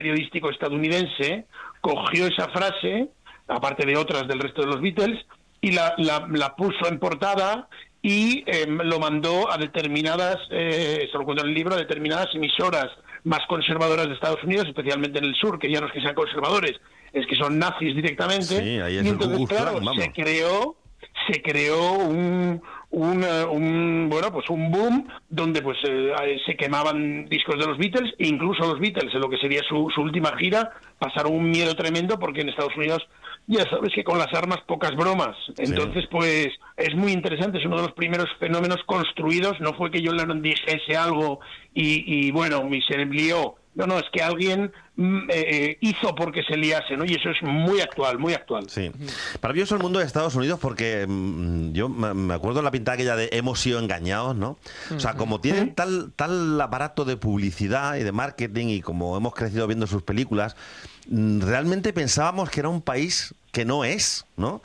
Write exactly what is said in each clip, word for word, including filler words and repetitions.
periodístico estadounidense cogió esa frase, aparte de otras del resto de los Beatles, y la, la, la puso en portada y eh, lo mandó a determinadas, eh, se lo cuento en el libro, a determinadas emisoras más conservadoras de Estados Unidos, especialmente en el sur, que ya no es que sean conservadores, es que son nazis directamente. Sí, ahí es y el entonces, Ku Klux claro, Klan, vamos. se creó, se creó un, un, un bueno, pues un boom donde pues eh, se quemaban discos de los Beatles, e incluso los Beatles, en lo que sería su, su última gira, pasaron un miedo tremendo porque en Estados Unidos ya sabes que con las armas pocas bromas. Entonces, sí. pues es muy interesante, es uno de los primeros fenómenos construidos, no fue que yo le dijese algo y, y bueno, y se lió. No, no, es que alguien eh, hizo porque se liase, ¿no? Y eso es muy actual, muy actual. Sí. Maravilloso el mundo de Estados Unidos porque mmm, yo me acuerdo de la pintada aquella de hemos sido engañados, ¿no? O sea, como tienen ¿Sí? tal, tal aparato de publicidad y de marketing y como hemos crecido viendo sus películas, realmente pensábamos que era un país que no es, ¿no?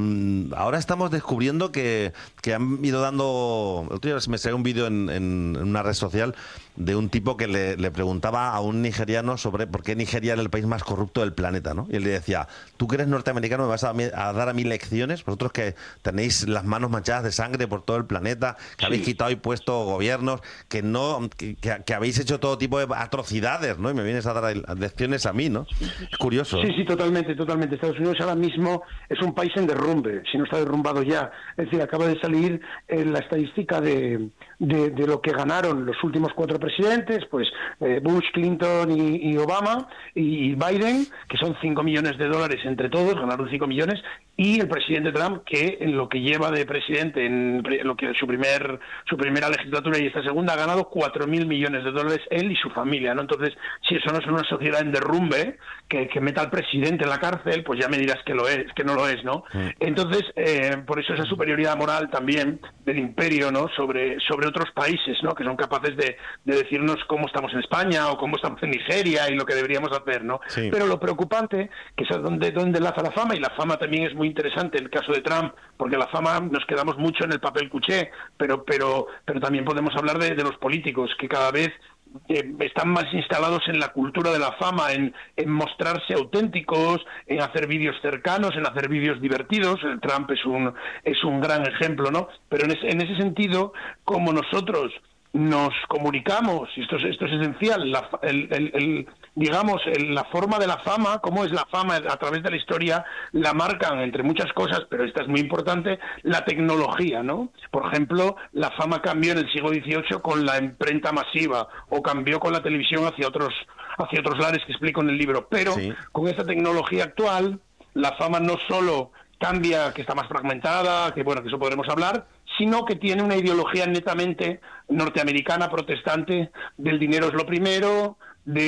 Ahora estamos descubriendo que, que han ido dando... El otro día me salió un vídeo en, en, en una red social de un tipo que le, le preguntaba a un nigeriano sobre por qué Nigeria era el país más corrupto del planeta, ¿no? Y él le decía, tú que eres norteamericano me vas a, a dar a mí lecciones, vosotros que tenéis las manos manchadas de sangre por todo el planeta, que sí. habéis quitado y puesto gobiernos, que no que, que habéis hecho todo tipo de atrocidades, ¿no? Y me vienes a dar lecciones a mí, ¿no? Es curioso. Sí, sí, totalmente, totalmente. Estados Unidos ahora mismo es un país en derrumbe, si no está derrumbado ya. Es decir, acaba de salir eh, la estadística de, de, de lo que ganaron los últimos cuatro presidentes, pues eh, Bush, Clinton y, y Obama y Biden, que son cinco millones de dólares entre todos, ganaron cinco millones, y el presidente Trump, que en lo que lleva de presidente, en lo que su primer su primera legislatura y esta segunda, ha ganado cuatro mil millones de dólares él y su familia, ¿no? Entonces, si eso no es una sociedad en derrumbe, que, que meta al presidente en la cárcel, pues ya me dirás que lo es, que no lo es, ¿no? Sí. Entonces, eh, por eso esa superioridad moral también del imperio, ¿no? Sobre, sobre otros países, ¿no? Que son capaces de, de decirnos cómo estamos en España o cómo estamos en Nigeria y lo que deberíamos hacer, ¿no? Sí. Pero lo preocupante, que es donde, donde enlaza la fama, y la fama también es muy interesante en el caso de Trump, porque la fama nos quedamos mucho en el papel cuché, pero, pero, pero también podemos hablar de, de los políticos, que cada vez Eh, están más instalados en la cultura de la fama, en, en mostrarse auténticos, en hacer vídeos cercanos, en hacer vídeos divertidos. El Trump es un es un gran ejemplo, ¿no? Pero en ese, en ese sentido, como nosotros nos comunicamos, y esto es, esto es esencial, la, el, el, el, digamos, el, la forma de la fama, cómo es la fama a través de la historia, la marcan entre muchas cosas, pero esta es muy importante, la tecnología, ¿no? Por ejemplo, la fama cambió en el siglo dieciocho con la imprenta masiva, o cambió con la televisión hacia otros, hacia otros lares que explico en el libro, pero sí. con esta tecnología actual, la fama no solo cambia, que está más fragmentada, que bueno, que eso podremos hablar, sino que tiene una ideología netamente norteamericana, protestante, del dinero es lo primero,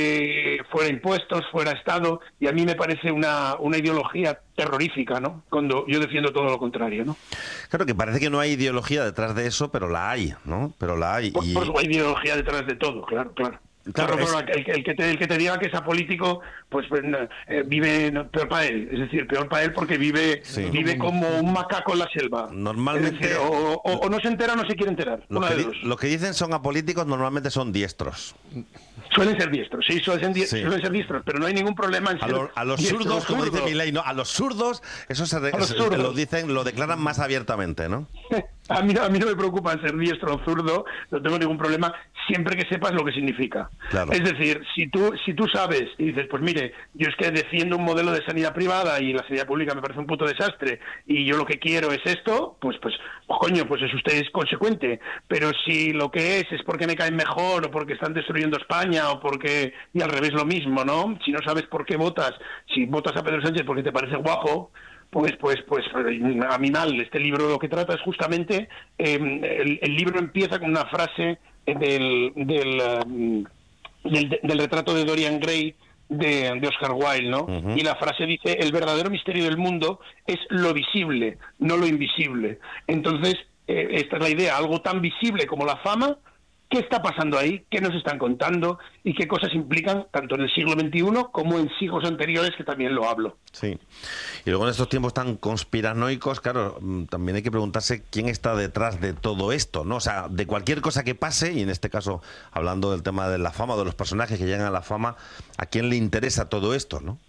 de fuera impuestos, fuera Estado, y a mí me parece una, una ideología terrorífica, ¿no? Cuando yo defiendo todo lo contrario, ¿no? Claro, que parece que no hay ideología detrás de eso, pero la hay, ¿no? Pero la hay. Por, y... por eso hay ideología detrás de todo, claro, claro. Claro, claro, es... claro el, el, que te, el que te diga que es apolítico, pues, pues eh, vive no, peor para él, es decir, peor para él porque vive sí. vive como un macaco en la selva. Normalmente... Es decir, o, o, o no se entera o no se quiere enterar. Los una que, de di los que dicen son apolíticos normalmente son diestros. Suelen ser diestros, sí, suelen ser, die sí. suelen ser diestros, pero no hay ningún problema en ser A, lo, a los diestro, zurdos, como dice Milei, no, a los zurdos, eso se, re, se lo dicen, lo declaran más abiertamente, ¿no? A mí, a mí no me preocupa ser diestro o zurdo, no tengo ningún problema, siempre que sepas lo que significa. Claro. Es decir, si tú si tú sabes y dices, pues mire, yo es que defiendo un modelo de sanidad privada y la sanidad pública me parece un puto desastre y yo lo que quiero es esto, pues pues, pues coño, pues es usted es consecuente. Pero si lo que es es porque me caen mejor o porque están destruyendo España o porque, y al revés lo mismo, ¿no? Si no sabes por qué votas, si votas a Pedro Sánchez porque te parece guapo, Pues, pues, pues, a mí mal. Este libro lo que trata es justamente, eh, el, el libro empieza con una frase del, del, um, del, del retrato de Dorian Gray de, de Oscar Wilde, ¿no? Uh-huh. Y la frase dice, el verdadero misterio del mundo es lo visible, no lo invisible. Entonces, eh, esta es la idea, algo tan visible como la fama, qué está pasando ahí, qué nos están contando y qué cosas implican tanto en el siglo veintiuno como en siglos anteriores, que también lo hablo. Sí. Y luego en estos tiempos tan conspiranoicos, claro, también hay que preguntarse quién está detrás de todo esto, ¿no? O sea, de cualquier cosa que pase, y en este caso hablando del tema de la fama, de los personajes que llegan a la fama, ¿a quién le interesa todo esto, no?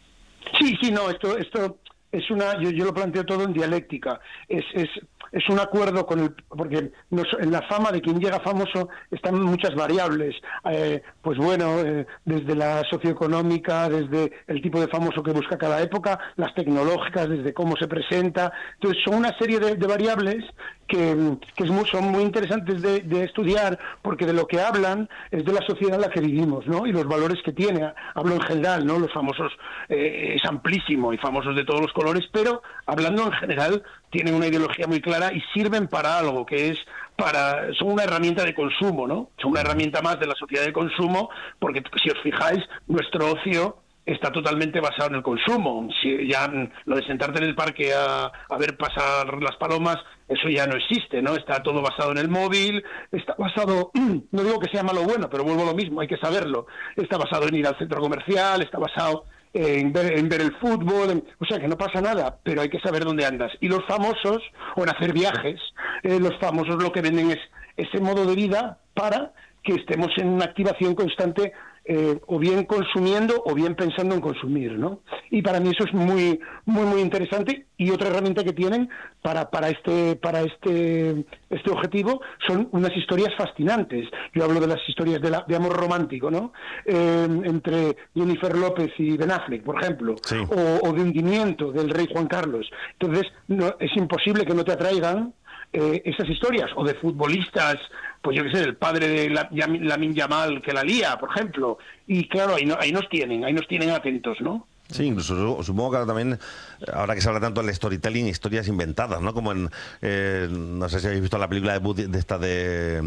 Sí, sí, no, esto esto es una, yo, yo lo planteo todo en dialéctica, es, es es un acuerdo con el, porque nos, en la fama de quien llega famoso están muchas variables, eh, pues bueno, eh, desde la socioeconómica, desde el tipo de famoso que busca cada época, las tecnológicas, desde cómo se presenta, entonces son una serie de, de variables que, que es muy, son muy interesantes de, de estudiar, porque de lo que hablan es de la sociedad en la que vivimos, ¿no? Y los valores que tiene, hablo en general, ¿no? Los famosos, eh, es amplísimo, y famosos de todos los colores, pero hablando en general, tienen una ideología muy clara y sirven para algo, que es para, son una herramienta de consumo, ¿no? Son una herramienta más de la sociedad de consumo, porque si os fijáis, nuestro ocio está totalmente basado en el consumo. Si ya lo de sentarte en el parque a, a ver pasar las palomas, eso ya no existe, ¿no? Está todo basado en el móvil, está basado, no digo que sea malo o bueno, pero vuelvo a lo mismo, hay que saberlo. Está basado en ir al centro comercial, está basado en ver, en ver el fútbol, en, o sea que no pasa nada, pero hay que saber dónde andas. Y los famosos, o en hacer viajes, eh, los famosos lo que venden es ese modo de vida para que estemos en una activación constante, eh, o bien consumiendo o bien pensando en consumir, ¿no? Y para mí eso es muy muy muy interesante. Y otra herramienta que tienen para para este para este este objetivo son unas historias fascinantes. Yo hablo de las historias de, la, de amor romántico, ¿no? Eh, entre Jennifer López y Ben Affleck, por ejemplo, sí. o, o de hundimiento del rey Juan Carlos. Entonces no, es imposible que no te atraigan Eh, esas historias, o de futbolistas, pues yo qué sé, el padre de la, Lamine Yamal que la lía, por ejemplo, y claro, ahí, no, ahí nos tienen, ahí nos tienen atentos, ¿no? Sí, incluso supongo que también, ahora que se habla tanto del storytelling, historias inventadas, ¿no? Como en, eh, no sé si habéis visto la película de, Bud, de esta de...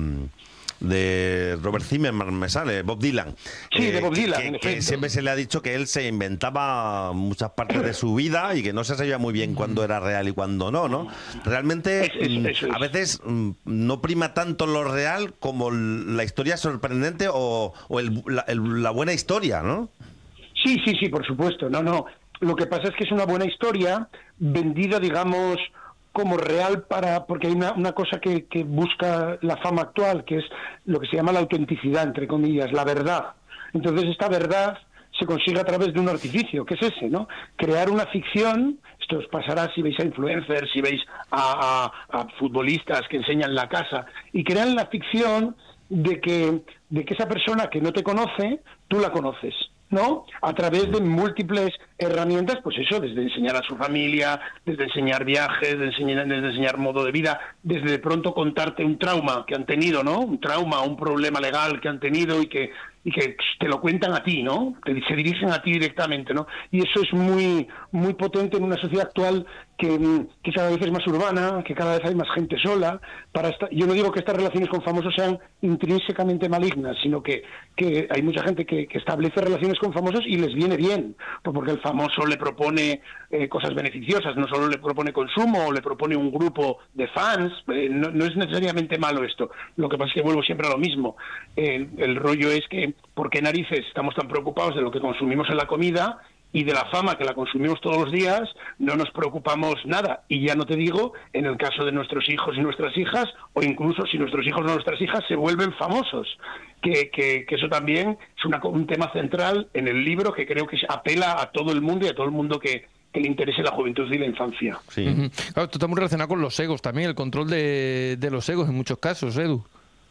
de Robert Zimmerman, me sale, Bob Dylan. Sí, eh, de Bob Dylan, que, en que siempre se le ha dicho que él se inventaba muchas partes de su vida y que no se sabía muy bien cuándo era real y cuándo no, ¿no? Realmente, es, es, es, es. a veces no prima tanto lo real como la historia sorprendente o, o el, la, el, la buena historia, ¿no? Sí, sí, sí, por supuesto. No, no. Lo que pasa es que es una buena historia vendida, digamos, como real, para porque hay una, una cosa que, que busca la fama actual, que es lo que se llama la autenticidad, entre comillas, la verdad. Entonces esta verdad se consigue a través de un artificio, que es ese, ¿no? Crear una ficción. Esto os pasará si veis a influencers, si veis a, a, a futbolistas que enseñan la casa, y crean la ficción de que, de que esa persona que no te conoce, tú la conoces, ¿no? A través de múltiples herramientas, pues eso, desde enseñar a su familia, desde enseñar viajes, desde enseñar, desde enseñar modo de vida, desde de pronto contarte un trauma que han tenido, ¿no? Un trauma, un problema legal que han tenido y que y que te lo cuentan a ti, ¿no? Te, se dirigen a ti directamente, ¿no? Y eso es muy muy potente en una sociedad actual que, que cada vez es más urbana, que cada vez hay más gente sola. Para esta, yo no digo que estas relaciones con famosos sean intrínsecamente malignas, sino que, que hay mucha gente que, que establece relaciones con famosos y les viene bien, porque el famoso le propone eh, cosas beneficiosas, no solo le propone consumo, o le propone un grupo de fans, eh, no, no es necesariamente malo esto. Lo que pasa es que vuelvo siempre a lo mismo. Eh, el rollo es que ¿por qué narices estamos tan preocupados de lo que consumimos en la comida y de la fama que la consumimos todos los días? No nos preocupamos nada. Y ya no te digo en el caso de nuestros hijos y nuestras hijas, o incluso si nuestros hijos o nuestras hijas se vuelven famosos, que, que, que eso también es una, un tema central en el libro, que creo que apela a todo el mundo y a todo el mundo que, que le interese la juventud y la infancia. Sí. Uh-huh. Claro, esto está muy relacionado con los egos también, el control de, de los egos en muchos casos, Edu.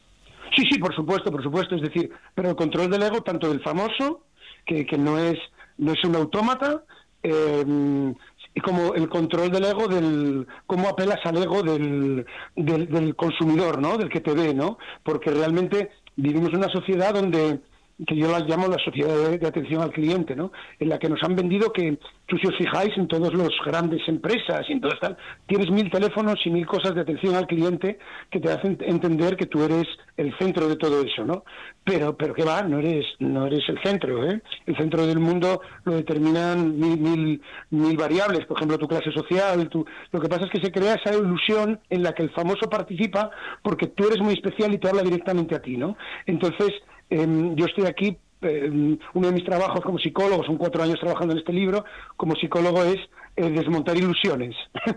Sí, sí, por supuesto, por supuesto. Es decir, pero el control del ego, tanto del famoso, que, que no es no es un autómata, eh, como el control del ego, del cómo apelas al ego del, del, del consumidor, ¿no? Del que te ve, ¿no? Porque realmente vivimos en una sociedad donde que yo las llamo la sociedad de, de atención al cliente, ¿no? En la que nos han vendido que, tú si os fijáis en todas las grandes empresas y en todo tal, tienes mil teléfonos y mil cosas de atención al cliente que te hacen entender que tú eres el centro de todo eso, ¿no? Pero, pero que va, no eres, no eres el centro, ¿eh? El centro del mundo lo determinan mil, mil, mil variables, por ejemplo, tu clase social, tu... lo que pasa es que se crea esa ilusión en la que el famoso participa porque tú eres muy especial y te habla directamente a ti, ¿no? Entonces, eh, yo estoy aquí, eh, uno de mis trabajos como psicólogo, son cuatro años trabajando en este libro, como psicólogo es eh, desmontar ilusiones.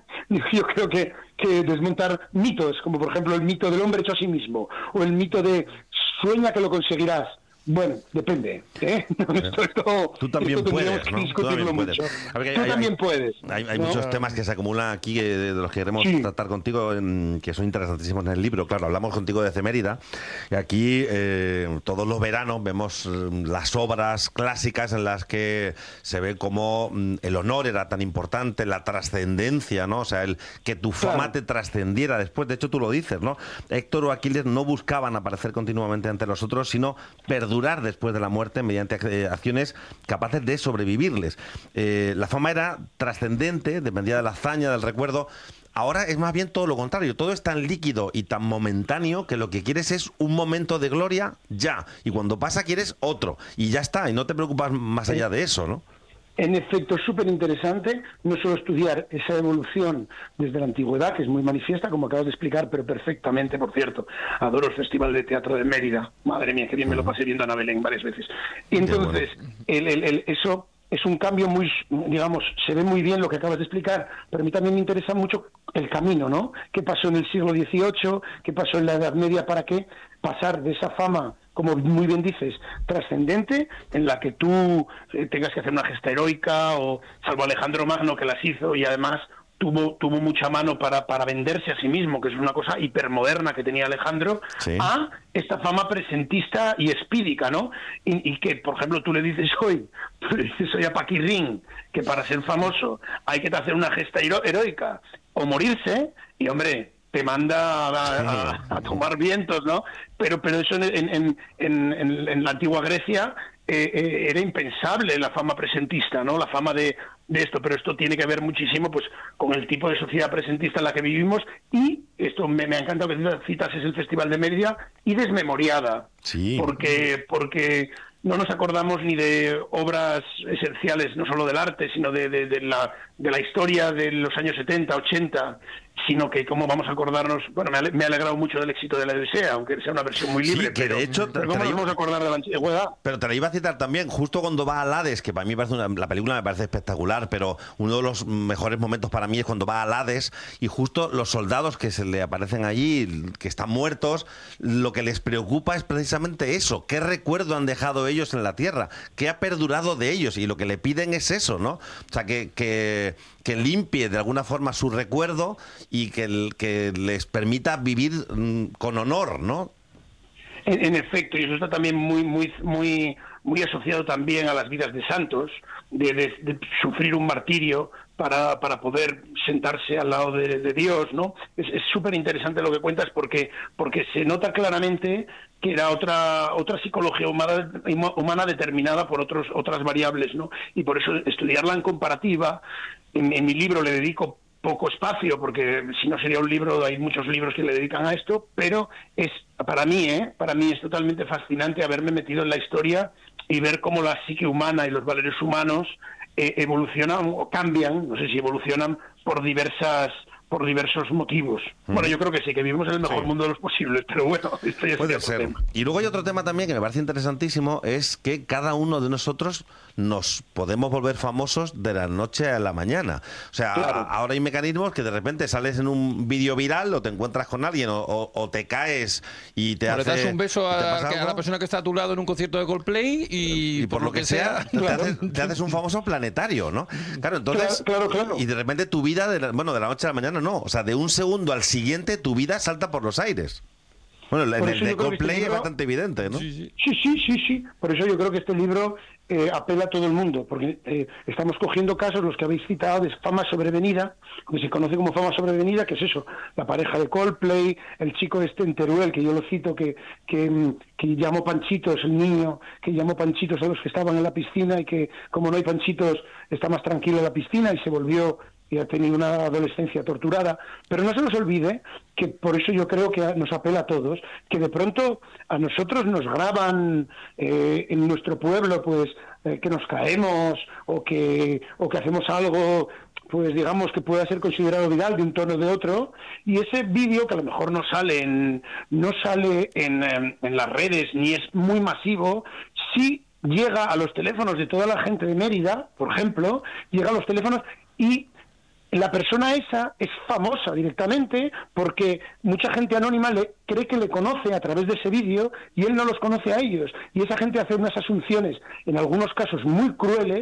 Yo creo que, que desmontar mitos, como por ejemplo el mito del hombre hecho a sí mismo, o el mito de sueña que lo conseguirás. Bueno, depende, ¿eh? Esto, esto, tú también esto puedes, que ¿no? Tú también puedes. Tú hay, hay, también puedes. Hay, hay ¿no? muchos temas que se acumulan aquí, eh, de los que queremos sí. tratar contigo, en, que son interesantísimos en el libro. Claro, hablamos contigo de efemérida, y aquí eh, todos los veranos vemos eh, las obras clásicas en las que se ve cómo mm, el honor era tan importante, la trascendencia, ¿no? O sea, el que tu fama claro. te trascendiera después. De hecho, tú lo dices, ¿no? Héctor o Aquiles no buscaban aparecer continuamente ante los otros, sino perdurar después de la muerte mediante eh, acciones capaces de sobrevivirles. Eh, la fama era trascendente, dependía de la hazaña, del recuerdo. Ahora es más bien todo lo contrario, todo es tan líquido y tan momentáneo que lo que quieres es un momento de gloria ya, y cuando pasa quieres otro, y ya está, y no te preocupas más allá de eso, ¿no? En efecto, es súper interesante no solo estudiar esa evolución desde la antigüedad, que es muy manifiesta, como acabas de explicar, pero perfectamente, por cierto. Adoro el Festival de Teatro de Mérida. Madre mía, qué bien me lo pasé viendo a Ana Belén varias veces. Y entonces, bueno. el, el, el, eso es un cambio muy, digamos, se ve muy bien lo que acabas de explicar, pero a mí también me interesa mucho el camino, ¿no? ¿Qué pasó en el siglo dieciocho? ¿Qué pasó en la Edad Media para qué pasar de esa fama, como muy bien dices, trascendente, en la que tú eh, tengas que hacer una gesta heroica, o salvo Alejandro Magno, que las hizo, y además tuvo tuvo mucha mano para, para venderse a sí mismo, que es una cosa hipermoderna que tenía Alejandro, sí. a esta fama presentista y espídica, ¿no? Y, y que, por ejemplo, tú le dices hoy, tú le dices hoy a Paquirrín, que para ser famoso hay que hacer una gesta hero- heroica, o morirse, y hombre... te manda a, a, a tomar vientos, ¿no? Pero pero eso en, en, en, en, en la antigua Grecia eh, eh, era impensable, la fama presentista, ¿no? La fama de, de esto, pero esto tiene que ver muchísimo pues con el tipo de sociedad presentista en la que vivimos, y esto me, me ha encantado que citas es el Festival de Mérida, y desmemoriada, sí. porque porque no nos acordamos ni de obras esenciales, no solo del arte, sino de, de, de, la, de la historia de los años setenta, ochenta, sino que cómo vamos a acordarnos, bueno, me, ale, me ha alegrado mucho del éxito de la Odisea, aunque sea una versión muy libre, sí, que pero, de hecho, pero ¿cómo nos vamos a acordar de la antigüedad? Pero te la iba a citar también, justo cuando va al Hades, que para mí parece una, la película me parece espectacular, pero uno de los mejores momentos para mí es cuando va al Hades, y justo los soldados que se le aparecen allí, que están muertos, lo que les preocupa es precisamente eso, qué recuerdo han dejado ellos en la tierra, qué ha perdurado de ellos, y lo que le piden es eso, ¿no? O sea, que, que, que limpie de alguna forma su recuerdo y que, que les permita vivir mmm, con honor, ¿no? En, en efecto, y eso está también muy muy muy muy asociado también a las vidas de santos, de, de, de sufrir un martirio para, para poder sentarse al lado de, de Dios, ¿no? Es súper interesante lo que cuentas, porque porque se nota claramente que era otra otra psicología humana, humana determinada por otros otras variables, ¿no? Y por eso estudiarla en comparativa, en, en mi libro le dedico poco espacio, porque si no sería un libro, hay muchos libros que le dedican a esto, pero es para mí, ¿eh? Para mí es totalmente fascinante haberme metido en la historia y ver cómo la psique humana y los valores humanos eh, evolucionan o cambian, no sé si evolucionan por diversas por diversos motivos. Mm. Bueno, yo creo que sí, que vivimos en el mejor sí. mundo de los posibles, pero bueno, esto ya puede ser. Tema. Y luego hay otro tema también que me parece interesantísimo, es que cada uno de nosotros nos podemos volver famosos de la noche a la mañana. O sea, claro. a, ahora hay mecanismos que de repente sales en un vídeo viral, o te encuentras con alguien, o, o, o te caes y te hace... Le das un beso a, a la persona que está a tu lado en un concierto de Coldplay y, y por, por lo que, que sea, sea claro. te, haces, te haces un famoso planetario, ¿no? Claro, entonces... Claro, claro, claro. Y de repente tu vida, de la, bueno, de la noche a la mañana no, o sea, de un segundo al siguiente tu vida salta por los aires. Bueno, Por el eso de yo creo que Coldplay este es libro- bastante evidente, ¿no? Sí, sí. Sí, sí, sí, sí. Por eso yo creo que este libro eh, apela a todo el mundo, porque eh, estamos cogiendo casos, los que habéis citado, de fama sobrevenida, que se conoce como fama sobrevenida, que es eso, la pareja de Coldplay, el chico este en Teruel, que yo lo cito, que, que, mm, que llamó Panchitos, el niño, que llamó Panchitos a los que estaban en la piscina y que, como no hay Panchitos, está más tranquilo en la piscina y se volvió y ha tenido una adolescencia torturada, pero no se nos olvide que por eso yo creo que nos apela a todos, que de pronto a nosotros nos graban eh, en nuestro pueblo, pues eh, que nos caemos o que o que hacemos algo, pues digamos que pueda ser considerado viral de un tono o de otro, y ese vídeo que a lo mejor no sale en no sale en, en, en las redes ni es muy masivo, sí llega a los teléfonos de toda la gente de Mérida, por ejemplo, llega a los teléfonos y la persona esa es famosa directamente porque mucha gente anónima le cree que le conoce a través de ese vídeo y él no los conoce a ellos. Y esa gente hace unas asunciones, en algunos casos muy crueles,